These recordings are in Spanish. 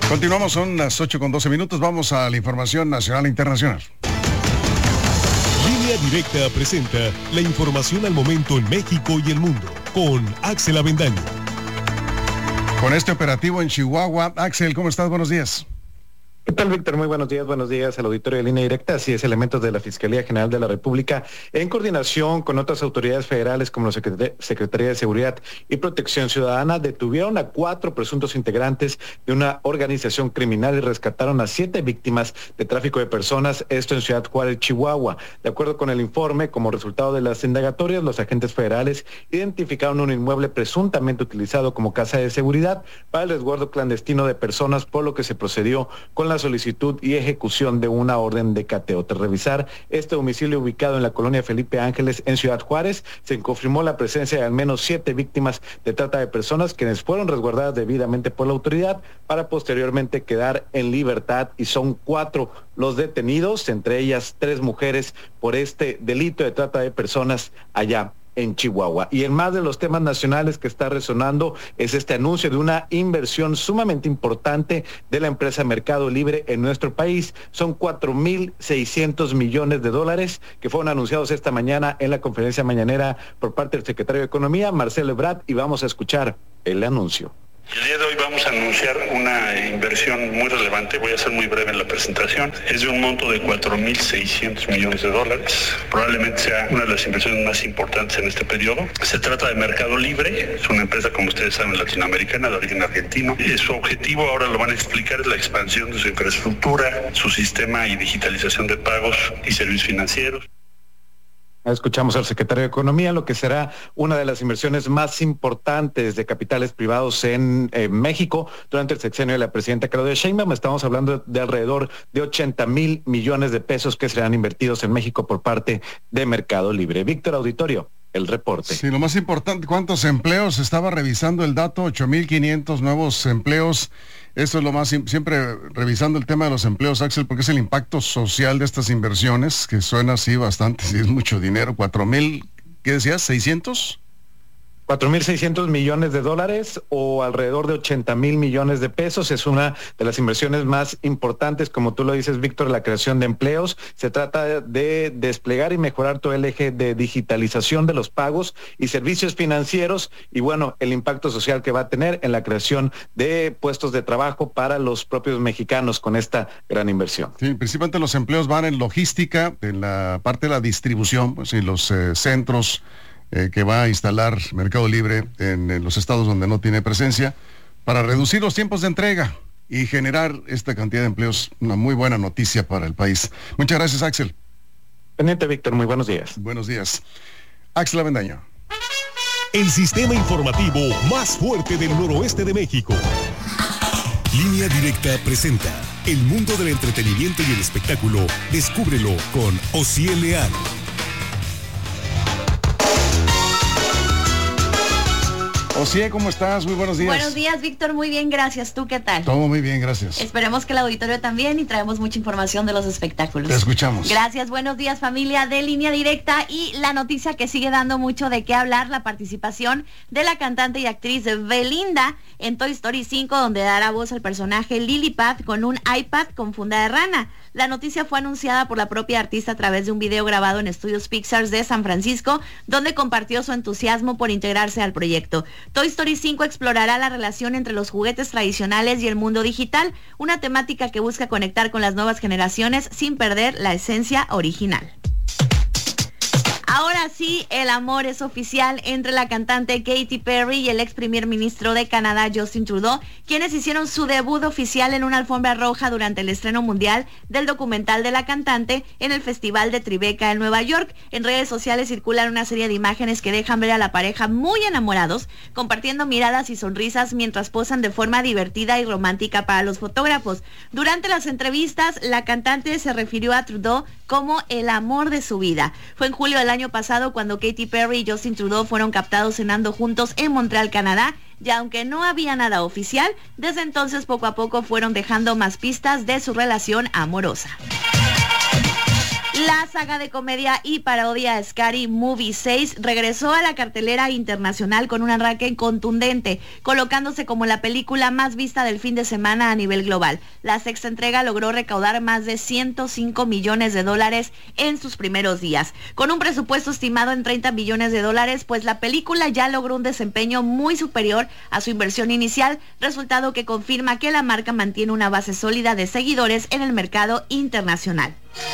Continuamos, son las 8:12. Vamos a la información nacional e internacional. Línea Directa presenta la información al momento en México y el mundo con Axel Avendaño. Con este operativo en Chihuahua, Axel, ¿cómo estás? Buenos días. ¿Qué tal, Víctor? Muy buenos días al auditorio de Línea Directa. Así es, elementos de la Fiscalía General de la República, en coordinación con otras autoridades federales como la Secretaría de Seguridad y Protección Ciudadana, detuvieron a 4 presuntos integrantes de una organización criminal y rescataron a 7 víctimas de tráfico de personas, esto en Ciudad Juárez, Chihuahua. De acuerdo con el informe, como resultado de las indagatorias, los agentes federales identificaron un inmueble presuntamente utilizado como casa de seguridad para el resguardo clandestino de personas, por lo que se procedió con la solicitud y ejecución de una orden de cateo. Tras revisar este domicilio ubicado en la colonia Felipe Ángeles en Ciudad Juárez, se confirmó la presencia de al menos 7 víctimas de trata de personas, quienes fueron resguardadas debidamente por la autoridad para posteriormente quedar en libertad, y son 4 los detenidos, entre ellas 3 mujeres, por este delito de trata de personas allá en Chihuahua. Y en más de los temas nacionales que está resonando es este anuncio de una inversión sumamente importante de la empresa Mercado Libre en nuestro país. Son 4,600 millones de dólares que fueron anunciados esta mañana en la conferencia mañanera por parte del secretario de Economía, Marcelo Ebrard, y vamos a escuchar el anuncio. El día de hoy vamos a anunciar una inversión muy relevante, voy a ser muy breve en la presentación, es de un monto de 4,600 millones de dólares, probablemente sea una de las inversiones más importantes en este periodo. Se trata de Mercado Libre, es una empresa, como ustedes saben, latinoamericana, de origen argentino. Su objetivo, ahora lo van a explicar, es la expansión de su infraestructura, su sistema y digitalización de pagos y servicios financieros. Escuchamos al secretario de Economía, lo que será una de las inversiones más importantes de capitales privados en México durante el sexenio de la presidenta Claudia Sheinbaum. Estamos hablando de alrededor de 80,000 millones de pesos que serán invertidos en México por parte de Mercado Libre. Víctor, auditorio, el reporte. Sí, lo más importante, ¿cuántos empleos? Estaba revisando el dato, 8,500 nuevos empleos. Eso es lo más, siempre revisando el tema de los empleos, Axel, porque es el impacto social de estas inversiones, que suena así bastante, sí es mucho dinero. 4,000, ¿qué decías? ¿600? 4,600 millones de dólares o alrededor de 80,000 millones de pesos. Es una de las inversiones más importantes, como tú lo dices, Víctor, la creación de empleos. Se trata de desplegar y mejorar todo el eje de digitalización de los pagos y servicios financieros, y bueno, el impacto social que va a tener en la creación de puestos de trabajo para los propios mexicanos con esta gran inversión. Sí, principalmente los empleos van en logística, en la parte de la distribución, pues en los centros que va a instalar Mercado Libre en los estados donde no tiene presencia, para reducir los tiempos de entrega y generar esta cantidad de empleos. Una muy buena noticia para el país. Muchas gracias, Axel. Pendiente, Víctor, muy buenos días. Buenos días. Axel Avendaño. El sistema informativo más fuerte del noroeste de México. Línea Directa presenta el mundo del entretenimiento y el espectáculo. Descúbrelo con Osiel Leal. Osiel, ¿cómo estás? Muy buenos días. Buenos días, Víctor, muy bien, gracias. ¿Tú qué tal? Todo muy bien, gracias. Esperemos que el auditorio también, y traemos mucha información de los espectáculos. Te escuchamos. Gracias, buenos días, familia de Línea Directa, y la noticia que sigue dando mucho de qué hablar, la participación de la cantante y actriz Belinda en Toy Story 5, donde dará voz al personaje Lilliput con un iPad con funda de rana. La noticia fue anunciada por la propia artista a través de un video grabado en estudios Pixar de San Francisco, donde compartió su entusiasmo por integrarse al proyecto. Toy Story 5 explorará la relación entre los juguetes tradicionales y el mundo digital, una temática que busca conectar con las nuevas generaciones sin perder la esencia original. Ahora sí, el amor es oficial entre la cantante Katy Perry y el ex primer ministro de Canadá, Justin Trudeau, quienes hicieron su debut oficial en una alfombra roja durante el estreno mundial del documental de la cantante en el Festival de Tribeca en Nueva York. En redes sociales circulan una serie de imágenes que dejan ver a la pareja muy enamorados, compartiendo miradas y sonrisas mientras posan de forma divertida y romántica para los fotógrafos. Durante las entrevistas, la cantante se refirió a Trudeau como el amor de su vida. Fue en julio del año pasado cuando Katy Perry y Justin Trudeau fueron captados cenando juntos en Montreal, Canadá, y aunque no había nada oficial, desde entonces poco a poco fueron dejando más pistas de su relación amorosa. La saga de comedia y parodia Scary Movie 6 regresó a la cartelera internacional con un arranque contundente, colocándose como la película más vista del fin de semana a nivel global. La sexta entrega logró recaudar más de $105 millones en sus primeros días. Con un presupuesto estimado en $30 millones, pues la película ya logró un desempeño muy superior a su inversión inicial, resultado que confirma que la marca mantiene una base sólida de seguidores en el mercado internacional.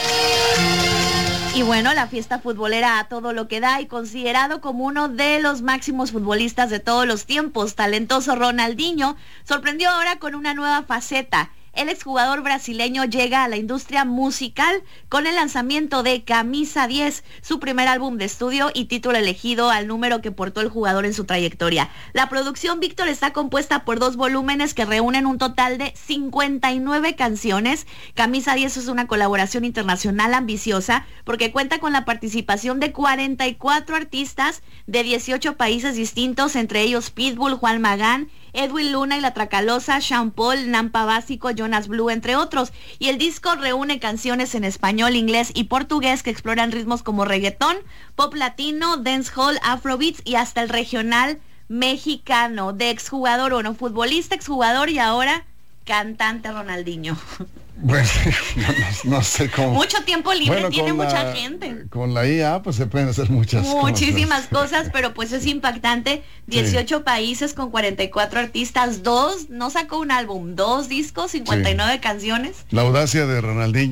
Y bueno, la fiesta futbolera a todo lo que da y considerado como uno de los máximos futbolistas de todos los tiempos, talentoso Ronaldinho, sorprendió ahora con una nueva faceta. El exjugador brasileño llega a la industria musical con el lanzamiento de Camisa 10, su primer álbum de estudio y título elegido al número que portó el jugador en su trayectoria. La producción, Víctor, está compuesta por 2 volúmenes que reúnen un total de 59 canciones. Camisa 10 es una colaboración internacional ambiciosa porque cuenta con la participación de 44 artistas de 18 países distintos, entre ellos Pitbull, Juan Magán, Edwin Luna y La Tracalosa, Sean Paul, Nampa Básico, Jonas Blue, entre otros. Y el disco reúne canciones en español, inglés y portugués que exploran ritmos como reggaetón, pop latino, dancehall, afrobeats y hasta el regional mexicano. De exjugador, bueno, futbolista, exjugador y ahora cantante Ronaldinho. Bueno, no sé cómo. Mucho tiempo libre tiene mucha gente. Con la IA pues se pueden hacer muchísimas cosas, pero pues es impactante. 18 países con 44 artistas, no sacó un álbum, 2 discos, 59 canciones. La audacia de Ronaldinho.